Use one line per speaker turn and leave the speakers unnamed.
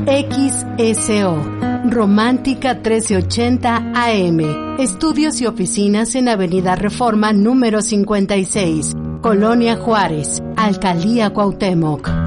XSO, Romántica 1380 AM. Estudios y oficinas en Avenida Reforma número 56, Colonia Juárez, Alcaldía Cuauhtémoc.